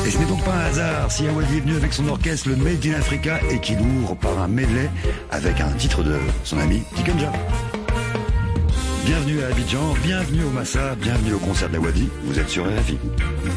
Et ce n'est donc pas un hasard si Awadi est venu avec son orchestre, le Made in Africa, et qu'il ouvre par un medley avec un titre de son ami Tikenja. Bienvenue à Abidjan, bienvenue au Massa, bienvenue au concert d'Awadi, vous êtes sur RFI.